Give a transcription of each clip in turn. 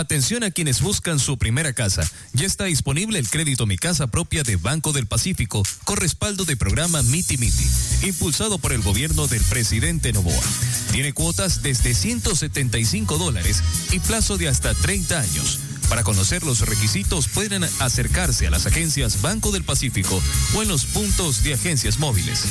Atención a quienes buscan su primera casa. Ya está disponible el crédito Mi Casa Propia de Banco del Pacífico, con respaldo de programa Miti Miti, impulsado por el gobierno del presidente Noboa. Tiene cuotas desde $175 y plazo de hasta 30 años. Para conocer los requisitos pueden acercarse a las agencias Banco del Pacífico o en los puntos de agencias móviles.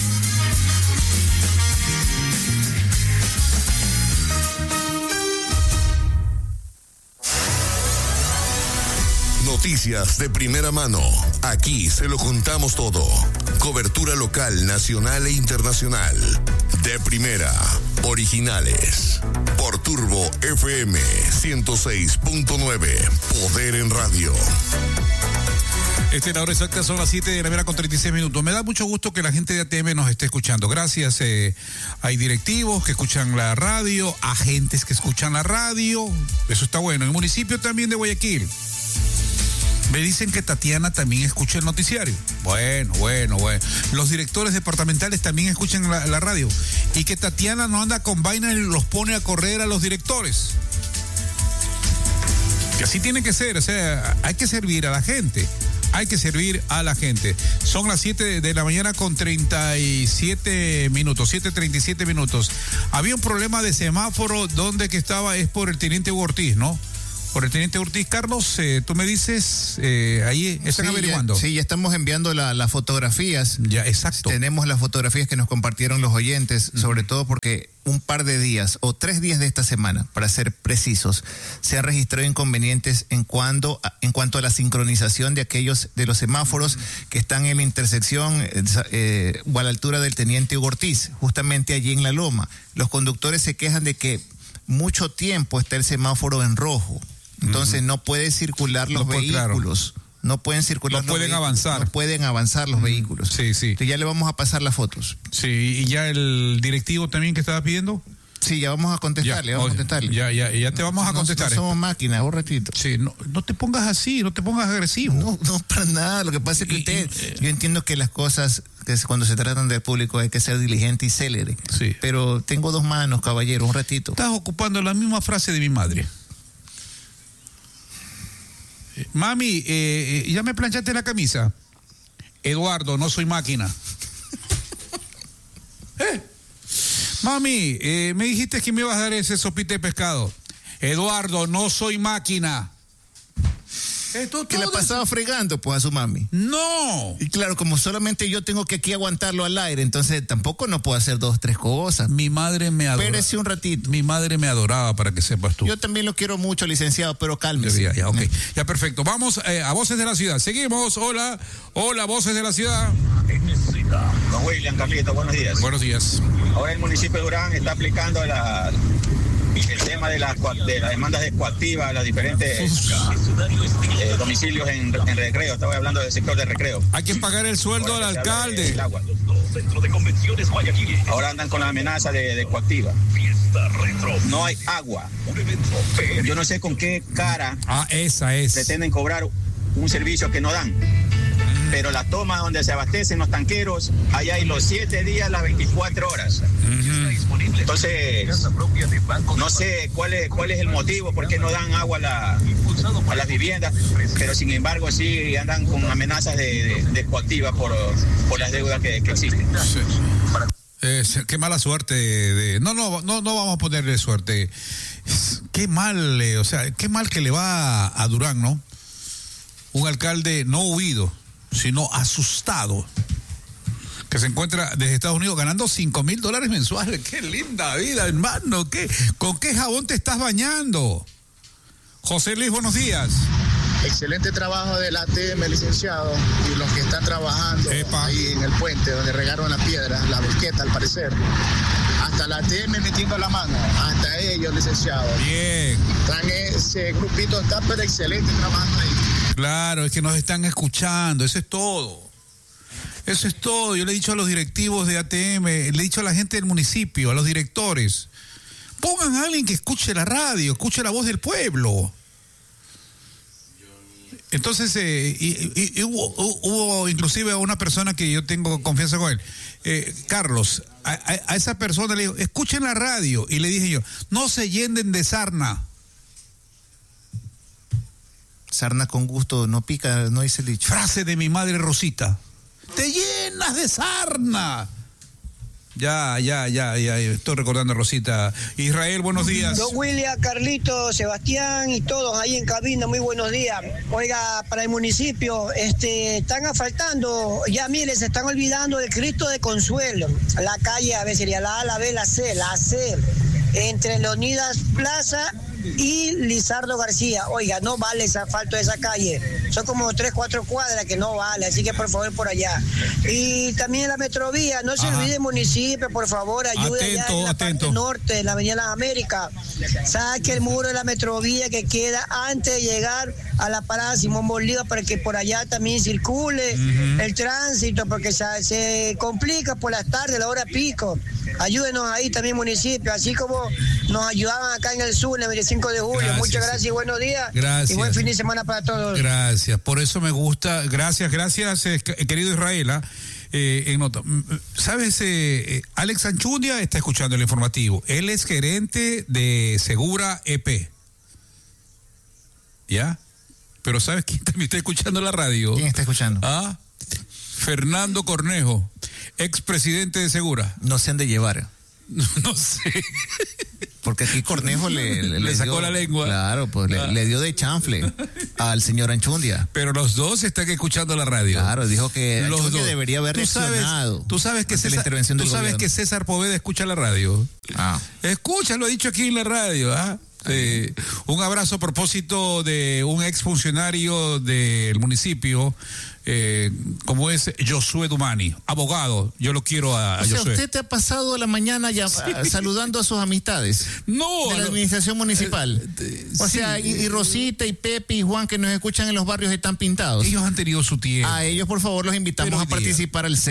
Noticias de primera mano. Aquí se lo contamos todo. Cobertura local, nacional e internacional. De primera. Originales. Por Turbo FM 106.9. Poder en radio. La hora exacta son las 7:36. Me da mucho gusto que la gente de ATM nos esté escuchando. Gracias. Hay directivos que escuchan la radio, agentes que escuchan la radio. Eso está bueno. En el municipio también de Guayaquil. Me dicen que Tatiana también escucha el noticiario. Bueno. Los directores departamentales también escuchan la radio. Y que Tatiana no anda con vainas y los pone a correr a los directores. Que así tiene que ser. O sea, hay que servir a la gente. Son las 7 de la mañana con 37 minutos, 7:37 minutos. Había un problema de semáforo donde que estaba, es por el teniente Ortiz, ¿no? Por el teniente Ortiz. Carlos, tú me dices, ahí están averiguando. Ya estamos enviando las fotografías. Ya, exacto. Tenemos las fotografías que nos compartieron los oyentes, sobre todo porque un par de días o 3 días de esta semana, para ser precisos, se han registrado inconvenientes en cuanto a la sincronización de los semáforos que están en la intersección o a la altura del teniente Ortiz, justamente allí en La Loma. Los conductores se quejan de que mucho tiempo está el semáforo en rojo. Entonces no pueden circular los vehículos. Claro. No pueden circular. No pueden avanzar. No pueden avanzar los vehículos. Sí. Entonces ya le vamos a pasar las fotos. Sí, y ya el directivo también que estaba pidiendo. Sí, ya vamos a contestarle, Ya te vamos a contestar. No somos máquinas, un ratito. Sí, no te pongas así, no te pongas agresivo. No, para nada. Lo que pasa es que yo entiendo que las cosas, que cuando se tratan del público hay que ser diligente y célere. Sí. Pero tengo 2 manos, caballero, un ratito. Estás ocupando la misma frase de mi madre. Mami, ¿ya me planchaste la camisa? Eduardo, no soy máquina. Mami, me dijiste que me ibas a dar ese sopita de pescado. Eduardo, no soy máquina. Que le pasaba fregando pues a su mami. No. Y claro, como solamente yo tengo que aquí aguantarlo al aire, entonces tampoco no puedo hacer 2, 3 cosas. Mi madre me adoraba. Espérese un ratito. Mi madre me adoraba, para que sepas tú. Yo también lo quiero mucho, licenciado, pero cálmese. Ya, ok. Ya, perfecto. Vamos a Voces de la Ciudad. Seguimos. Hola, Voces de la Ciudad. Don William, Carlito, buenos días. Buenos días. Ahora el municipio de Durán está aplicando el tema de las demandas de coactiva a los diferentes domicilios en recreo. Estaba hablando del sector de recreo. Hay que pagar el sueldo al alcalde. El agua. Ahora andan con la amenaza de coactiva. No hay agua. Yo no sé con qué cara esa es. pretenden cobrar un servicio que no dan. Pero la toma donde se abastecen los tanqueros, allá hay los 7 días, las 24 horas. Entonces, no sé cuál es el motivo, por qué no dan agua a las viviendas, pero sin embargo sí andan con amenazas de coactiva por las deudas que existen. Sí. Qué mala suerte. No vamos a ponerle suerte. Qué mal, qué mal que le va a Durán, ¿no? Un alcalde no huido, sino asustado, que se encuentra desde Estados Unidos ganando $5,000 mensuales. ¡Qué linda vida, hermano! ¿Con qué jabón te estás bañando? José Luis, buenos días. Excelente trabajo del ATM, licenciado, y los que están trabajando ahí en el puente donde regaron la piedra, la volqueta al parecer. Hasta la ATM metiendo la mano, hasta ellos, licenciado. Bien. Ese grupito está pero excelente trabajando ahí. Claro, es que nos están escuchando, eso es todo. Yo le he dicho a los directivos de ATM, le he dicho a la gente del municipio, a los directores, pongan a alguien que escuche la radio, escuche la voz del pueblo. Entonces, hubo inclusive una persona que yo tengo confianza con él, Carlos, a esa persona le digo, escuchen la radio, y le dije yo, no se llenen de sarna. Sarna con gusto no pica, no dice el dicho. Frase de mi madre Rosita. ¡Te llenas de sarna! Ya, estoy recordando a Rosita. Israel, buenos días. Don William, Carlito, Sebastián y todos ahí en cabina, muy buenos días. Oiga, para el municipio, están asfaltando, ya miren, se están olvidando del Cristo de Consuelo. La calle, a ver, sería la A, la B, la C, entre Leonidas Plaza y Lizardo García. Oiga, no vale ese asfalto de esa calle. Son como 3-4 cuadras que no vale, así que por favor por allá. Y también la Metrovía, no se olvide el municipio, por favor, ayude allá en la parte norte, en la Avenida Las Américas. Saque el muro de la Metrovía que queda antes de llegar a la parada Simón Bolívar para que por allá también circule el tránsito, porque se complica por las tardes, la hora pico. Ayúdenos ahí también, municipio, así como nos ayudaban acá en el sur, en el 25 de julio. Gracias. Muchas gracias y buenos días. Gracias. Y buen fin de semana para todos. Gracias, por eso me gusta. Gracias, querido Israela. ¿Sabes? Alex Anchundia está escuchando el informativo. Él es gerente de Segura EP. ¿Ya? Pero ¿sabes quién también está escuchando la radio? ¿Quién está escuchando? Fernando Cornejo, expresidente de Segura. No se han de llevar. No sé. Porque aquí Cornejo le sacó dio, la lengua. Claro, pues le dio de chanfle al señor Anchundia. Pero los dos están escuchando la radio. Claro, dijo que Anchundia debería haber reaccionado. Tú sabes que César Poveda escucha la radio. Escucha, lo he dicho aquí en la radio. Un abrazo a propósito de un exfuncionario del municipio, como es Josué Dumani, abogado. Yo lo quiero a Josué. ¿Usted te ha pasado la mañana ya saludando a sus amistades? No. De la administración municipal. O sea, y Rosita y Pepe y Juan que nos escuchan en los barrios están pintados. Ellos han tenido su tiempo. A ellos, por favor, los invitamos a participar al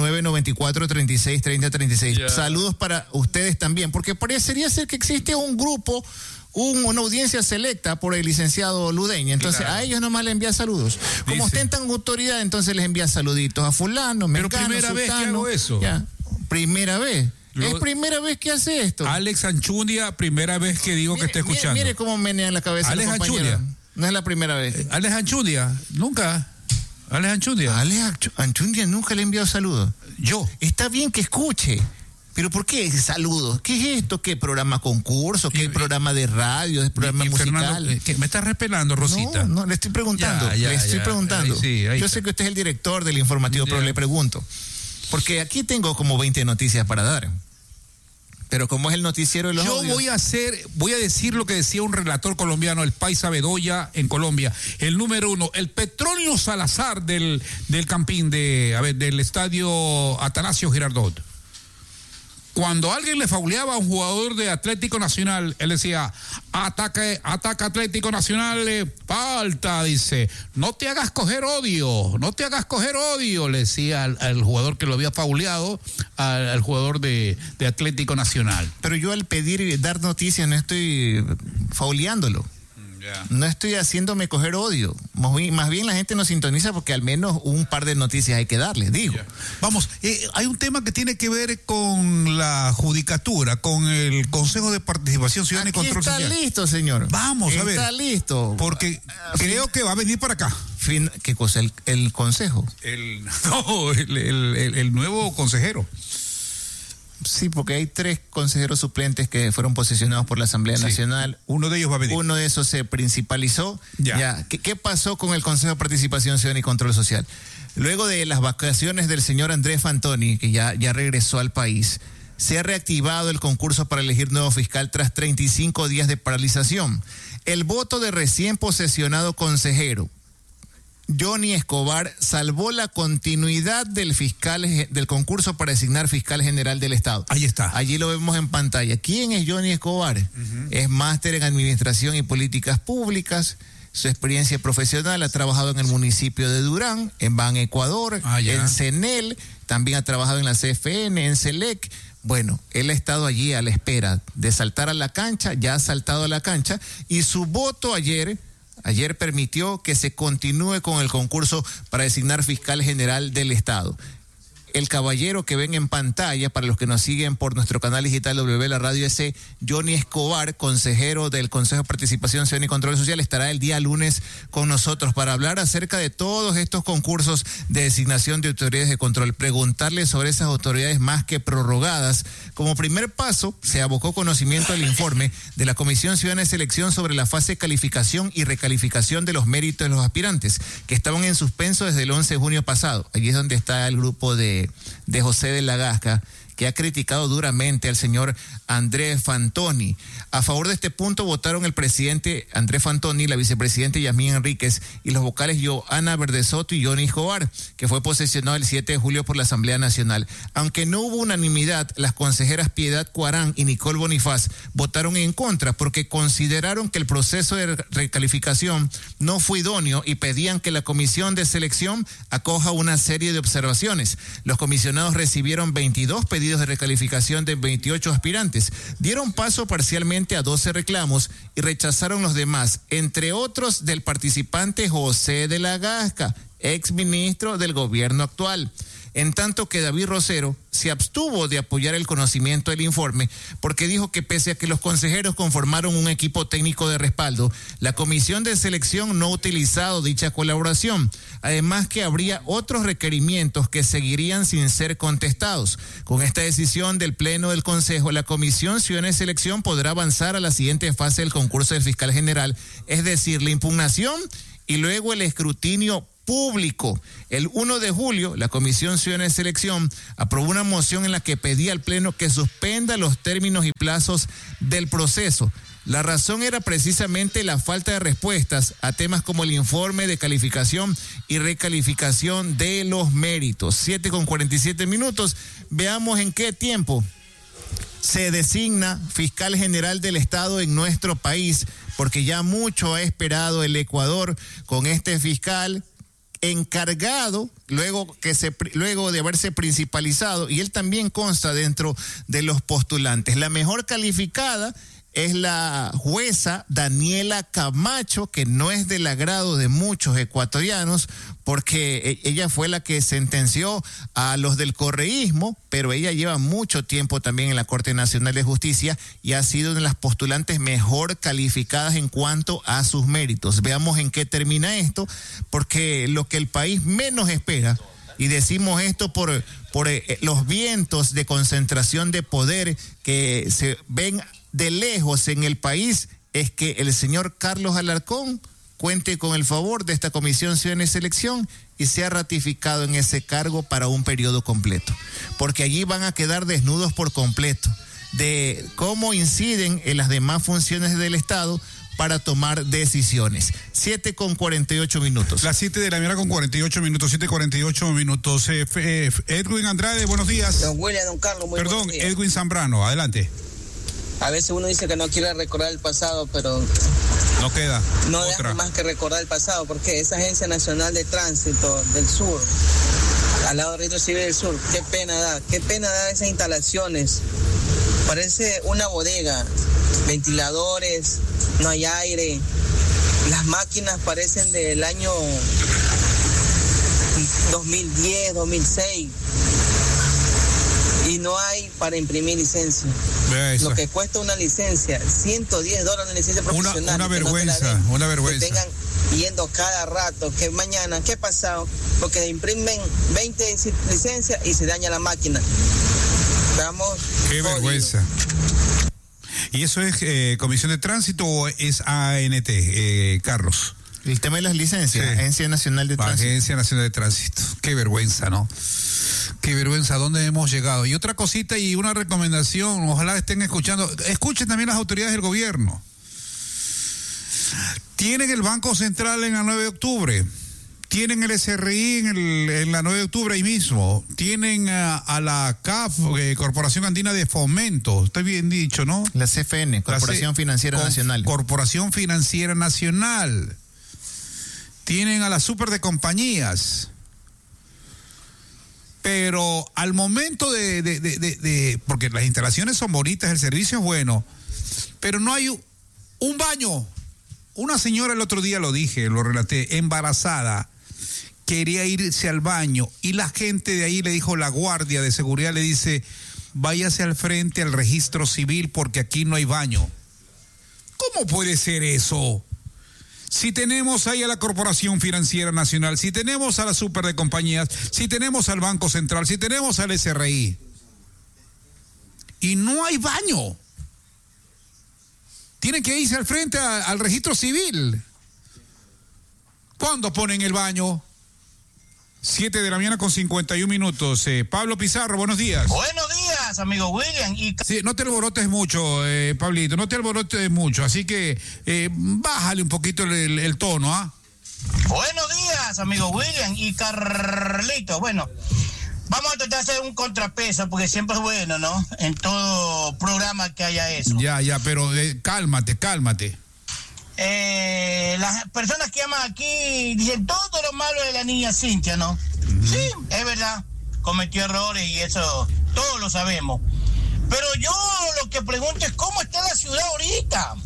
0994-363036. Saludos para ustedes también, porque parecería ser que existe un grupo, una audiencia selecta por el licenciado Ludeña. Entonces, a ellos nomás le envía saludos. Como ostentan autoridad, entonces les envía saluditos a fulano, pero mengano, primera vez que hago eso. Ya, primera vez. Es primera vez que hace esto. Alex Anchundia, primera vez que digo que está escuchando. Mire cómo menean la cabeza Alex los compañeros. Anchundia. No es la primera vez. Alex Anchundia, nunca. Alex Anchundia. Alex Anchundia nunca le ha enviado saludos. Yo. Está bien que escuche. ¿Pero por qué saludos? ¿Qué es esto? ¿Qué programa concurso? ¿Qué programa de radio? ¿Es programa musical? Fernando, ¿me estás respelando, Rosita? No, le estoy preguntando. Preguntando. Ahí Yo sé que usted es el director del informativo, pero le pregunto. Porque aquí tengo como 20 noticias para dar. Pero como es el noticiero de los audios, voy a decir lo que decía un relator colombiano, el Paisa Bedoya en Colombia. El número 1, el Petronio Salazar del Campín del estadio Atanasio Girardot. Cuando alguien le fauleaba a un jugador de Atlético Nacional, él decía, ataca Atlético Nacional, falta, dice, no te hagas coger odio, le decía al jugador que lo había fauleado, al jugador de Atlético Nacional. Pero yo al pedir y dar noticias no estoy fauleándolo. No estoy haciéndome coger odio. Más bien la gente nos sintoniza porque al menos un par de noticias hay que darles, digo. Vamos, hay un tema que tiene que ver con la judicatura, con el Consejo de Participación Ciudadana y Control Social. Está listo, señor. Vamos a ver. Está listo. Porque creo que va a venir para acá. ¿Qué cosa? ¿El Consejo? El nuevo consejero. Sí, porque hay 3 consejeros suplentes que fueron posesionados por la Asamblea Nacional. Uno de ellos va a venir. Uno de esos se principalizó. Ya. ¿Qué pasó con el Consejo de Participación Ciudadana y Control Social? Luego de las vacaciones del señor Andrés Fantoni, que ya regresó al país, se ha reactivado el concurso para elegir nuevo fiscal tras 35 días de paralización. El voto de recién posesionado consejero Johnny Escobar salvó la continuidad del concurso para designar fiscal general del Estado. Ahí está. Allí lo vemos en pantalla. ¿Quién es Johnny Escobar? Es máster en Administración y Políticas Públicas. Su experiencia profesional, ha trabajado en el municipio de Durán, en Ban Ecuador, en CENEL, también ha trabajado en la CFN, en CELEC. Bueno, él ha estado allí a la espera de saltar a la cancha, ya ha saltado a la cancha, y su voto ayer permitió que se continúe con el concurso para designar fiscal general del Estado. el caballero que ven en pantalla, para los que nos siguen por nuestro canal digital W La Radio S, Johnny Escobar, consejero del Consejo de Participación Ciudadana y Control Social, estará el día lunes con nosotros para hablar acerca de todos estos concursos de designación de autoridades de control, preguntarle sobre esas autoridades más que prorrogadas. Como primer paso, se abocó conocimiento del informe de la Comisión Ciudadana de Selección sobre la fase de calificación y recalificación de los méritos de los aspirantes, que estaban en suspenso desde el 11 de junio pasado. Allí es donde está el grupo de José de la Gasca, que ha criticado duramente al señor Andrés Fantoni. A favor de este punto votaron el presidente Andrés Fantoni, la vicepresidenta Yasmín Enríquez y los vocales Joana Verdesoto y Johnny Escobar, que fue posesionado el 7 de julio por la Asamblea Nacional. Aunque no hubo unanimidad, las consejeras Piedad Cuarán y Nicole Bonifaz votaron en contra porque consideraron que el proceso de recalificación no fue idóneo y pedían que la comisión de selección acoja una serie de observaciones. Los comisionados recibieron 22 pedidos de recalificación de 28 aspirantes. Dieron paso parcialmente a 12 reclamos y rechazaron los demás, entre otros del participante José de la Gasca, exministro del gobierno actual. En tanto que David Rosero se abstuvo de apoyar el conocimiento del informe porque dijo que pese a que los consejeros conformaron un equipo técnico de respaldo, la comisión de selección no ha utilizado dicha colaboración. Además que habría otros requerimientos que seguirían sin ser contestados. Con esta decisión del Pleno del Consejo, la Comisión Ciudadana de Selección podrá avanzar a la siguiente fase del concurso del fiscal general, es decir, la impugnación y luego el escrutinio público. El 1 de julio, la Comisión Ciudadana de Selección aprobó una moción en la que pedía al Pleno que suspenda los términos y plazos del proceso. La razón era precisamente la falta de respuestas a temas como el informe de calificación y recalificación de los méritos. 7:47. Veamos en qué tiempo se designa fiscal general del Estado en nuestro país, porque ya mucho ha esperado el Ecuador con este fiscal encargado luego de haberse principalizado, y él también consta dentro de los postulantes. La mejor calificada es la jueza Daniela Camacho, que no es del agrado de muchos ecuatorianos porque ella fue la que sentenció a los del correísmo, pero ella lleva mucho tiempo también en la Corte Nacional de Justicia y ha sido una de las postulantes mejor calificadas en cuanto a sus méritos. Veamos en qué termina esto, porque lo que el país menos espera, y decimos esto por los vientos de concentración de poder que se ven de lejos en el país, es que el señor Carlos Alarcón cuente con el favor de esta Comisión Ciudadana de Selección y sea ratificado en ese cargo para un periodo completo, porque allí van a quedar desnudos por completo de cómo inciden en las demás funciones del Estado para tomar decisiones. 7:48. Las 7 de la mañana con 48 minutos, 7:48. Edwin Andrade, buenos días. Don William, don Carlos, muy buenos días. Edwin Zambrano, adelante. A veces uno dice que no quiere recordar el pasado, pero no queda. No deja más que recordar el pasado, porque esa Agencia Nacional de Tránsito del Sur, al lado del Registro Civil del Sur, qué pena da esas instalaciones. Parece una bodega, ventiladores, no hay aire, las máquinas parecen del año 2010, 2006. Y no hay para imprimir licencia. Lo que cuesta una licencia, $110 una licencia profesional. Una vergüenza, una vergüenza. Que tengan yendo cada rato, que mañana, ¿qué ha pasado? Porque imprimen 20 licencias y se daña la máquina. Vamos. Qué vergüenza. ¿Y eso es Comisión de Tránsito o es ANT, Carlos? El tema de las licencias, sí. Agencia Nacional de Tránsito. Agencia Nacional de Tránsito. Qué vergüenza, ¿no? Qué vergüenza, ¿a dónde hemos llegado? Y otra cosita y una recomendación, ojalá estén escuchando. Escuchen también las autoridades del gobierno. Tienen el Banco Central en la 9 de octubre. Tienen el SRI en la 9 de octubre ahí mismo. Tienen a la CAF, Corporación Andina de Fomento. Está bien dicho, ¿no? La CFN, Corporación Financiera Nacional. Corporación Financiera Nacional. Tienen a la super de compañías. Pero al momento porque las instalaciones son bonitas, el servicio es bueno, pero no hay un baño. Una señora el otro día lo relaté, embarazada, quería irse al baño y la gente de ahí le dijo, la guardia de seguridad le dice, váyase al frente al registro civil porque aquí no hay baño. ¿Cómo puede ser eso? Si tenemos ahí a la Corporación Financiera Nacional, si tenemos a la super de compañías, si tenemos al Banco Central, si tenemos al SRI, y no hay baño. Tienen que irse al frente al registro civil. ¿Cuándo ponen el baño? 7 de la mañana con 51 minutos. Pablo Pizarro, buenos días. Buenos días, amigo William. Sí, no te alborotes mucho, Pablito, no te alborotes mucho. Así que bájale un poquito el tono, ¿ah? Buenos días, amigo William y Carlito. Bueno, vamos a tratar de hacer un contrapeso porque siempre es bueno, ¿no? En todo programa que haya eso. Ya, pero cálmate. Las personas que llaman aquí dicen todo lo malo de la niña Cintia, ¿no? Uh-huh. Sí, es verdad, cometió errores y eso todos lo sabemos. Pero yo lo que pregunto es cómo está la ciudad ahorita.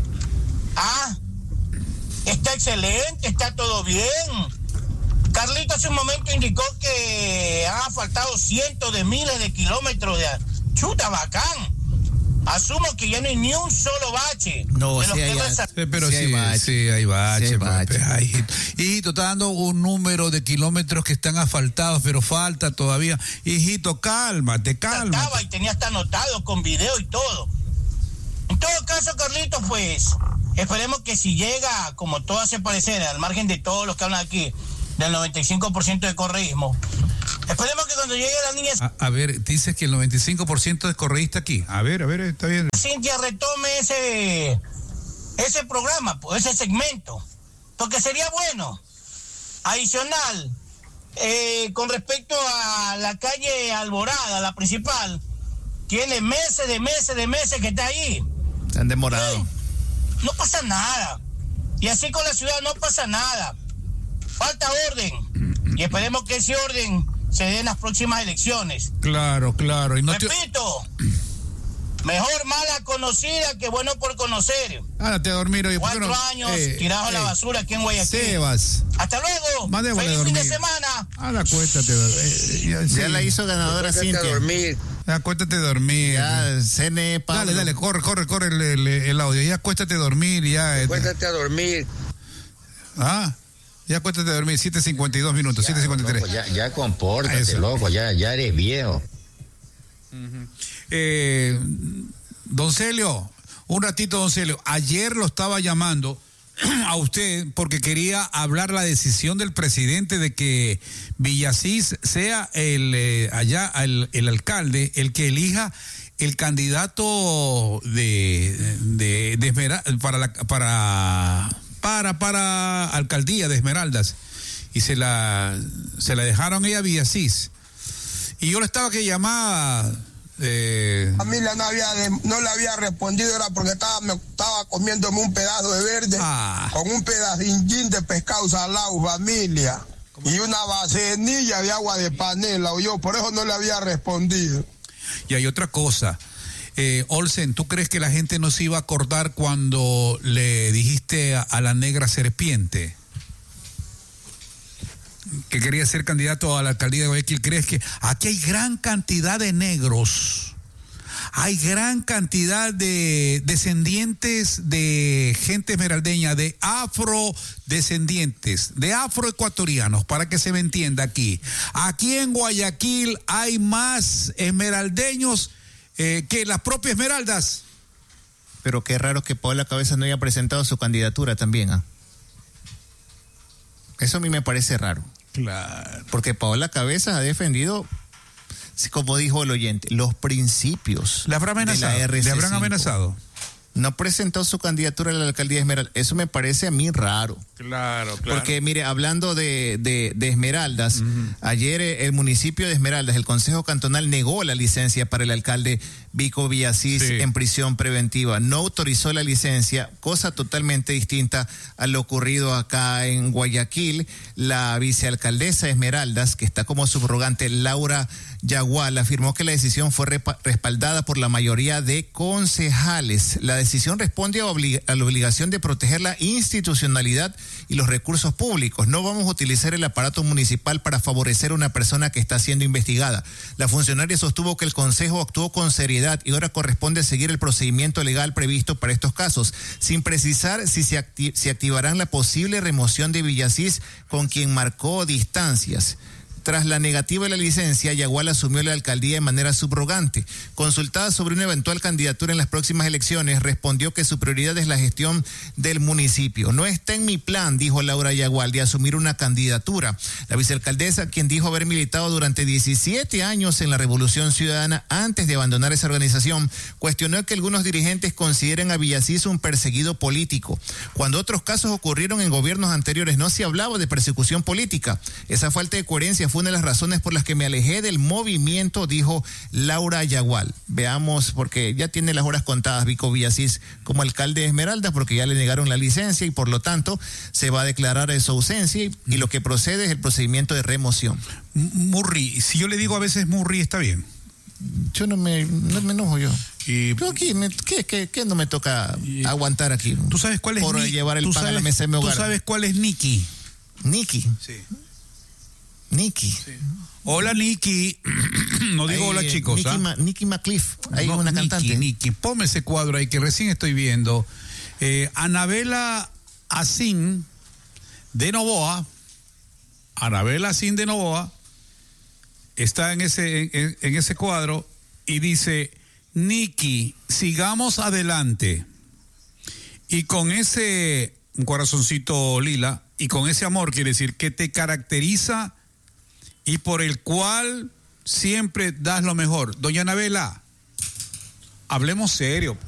Está excelente, está todo bien. Carlito hace un momento indicó que han faltado cientos de miles de kilómetros de chuta bacán. Asumo que ya no hay ni un solo bache. No, sí hay bache. Hijito, está dando un número de kilómetros que están asfaltados, pero falta todavía. Hijito, cálmate. Y tenía hasta anotado con video y todo. En todo caso, Carlitos, pues, esperemos que si llega, como todo hace parecer, al margen de todos los que hablan aquí, del 95% de correísmo, esperemos que cuando llegue la niña... A ver, dices que el 95% es correísta aquí. A ver, está bien. Cintia retome ese programa, pues, ese segmento, porque sería bueno. Adicional, con respecto a la calle Alborada, la principal, tiene meses que está ahí. Han demorado. No pasa nada. Y así con la ciudad no pasa nada. Falta orden. Y esperemos que ese orden se dé en las próximas elecciones. Claro. Y no repito, mejor mala conocida que bueno por conocer. Ándate a dormir hoy. 4 años tirados a la basura aquí en Guayaquil. Sebas. Hasta luego. Feliz fin de semana. Acuéstate. Ya la hizo ganadora Cintia. Acuéstate a dormir. Ya, CNE, Pablo. Dale, corre el audio. Ya acuéstate a dormir, ya. Acuéstate a dormir. Ya acuéstate a dormir, 7:52 minutos, 7:53. Loco, ya compórtate, loco, ya eres viejo. Don Celio, un ratito, don Celio. Ayer lo estaba llamando a usted porque quería hablar la decisión del presidente de que Villasís sea el alcalde, el que elija el candidato de Esmeraldas para alcaldía de Esmeraldas, y se la dejaron ella a Villasís. Y yo le estaba que llamaba. Familia no le había respondido, era porque me estaba comiéndome un pedazo de verde con un pedacín de pescado salado, familia, y una vasenilla de agua de panela, oyó, por eso no le había respondido. Y hay otra cosa. Olsen, ¿tú crees que la gente no se iba a acordar cuando le dijiste a la negra serpiente que quería ser candidato a la alcaldía de Guayaquil? ¿Crees que aquí hay gran cantidad de negros? Hay gran cantidad de descendientes de gente esmeraldeña, de afrodescendientes, de afroecuatorianos, para que se me entienda aquí. Aquí en Guayaquil hay más esmeraldeños que las propias Esmeraldas. Pero qué raro que Paola Cabezas no haya presentado su candidatura también, Eso a mí me parece raro. Claro. Porque Paola Cabezas ha defendido, como dijo el oyente, los principios de la RC5. ¿Le habrán amenazado? No presentó su candidatura a la alcaldía de Esmeraldas. Eso me parece a mí raro. Claro. Porque, mire, hablando de Esmeraldas, ayer el municipio de Esmeraldas, el Consejo Cantonal, negó la licencia para el alcalde Vico Villasís en prisión preventiva. No autorizó la licencia, cosa totalmente distinta a lo ocurrido acá en Guayaquil. La vicealcaldesa de Esmeraldas, que está como subrogante, Laura Yagual, afirmó que la decisión fue respaldada por la mayoría de concejales. La decisión responde a la obligación de proteger la institucionalidad y los recursos públicos. No vamos a utilizar el aparato municipal para favorecer a una persona que está siendo investigada. La funcionaria sostuvo que el Consejo actuó con seriedad y ahora corresponde seguir el procedimiento legal previsto para estos casos, sin precisar si se activarán la posible remoción de Villasís, con quien marcó distancias. Tras la negativa de la licencia, Yagual asumió la alcaldía de manera subrogante. Consultada sobre una eventual candidatura en las próximas elecciones, respondió que su prioridad es la gestión del municipio. No está en mi plan, dijo Laura Yagual, de asumir una candidatura. La vicealcaldesa, quien dijo haber militado durante 17 años en la Revolución Ciudadana antes de abandonar esa organización, cuestionó que algunos dirigentes consideren a Villasís un perseguido político. Cuando otros casos ocurrieron en gobiernos anteriores, no se hablaba de persecución política. Esa falta de coherencia fue una de las razones por las que me alejé del movimiento, dijo Laura Yagual. Veamos, porque ya tiene las horas contadas Vico Villasís como alcalde de Esmeraldas, porque ya le negaron la licencia y por lo tanto se va a declarar su ausencia y lo que procede es el procedimiento de remoción. Murri, si yo le digo a veces Murri, está bien. Yo no me enojo yo. Pero aquí, ¿qué no me toca aguantar aquí? ¿Tú sabes cuál es por llevar el pan a la mesa de mi hogar? ¿Tú sabes cuál es Nicky? Nicky. Sí. Nicky. Sí. Hola, Nicky. No digo hola, chicos. Nicky McCliff. Ahí es una cantante. Nicky, ponme ese cuadro ahí que recién estoy viendo. Anabela Asín de Novoa. Anabela Asín de Novoa está en ese cuadro y dice: Nicky, sigamos adelante. Y con ese un corazoncito lila y con ese amor, quiere decir que te caracteriza y por el cual siempre das lo mejor. Doña Anabela, hablemos serio.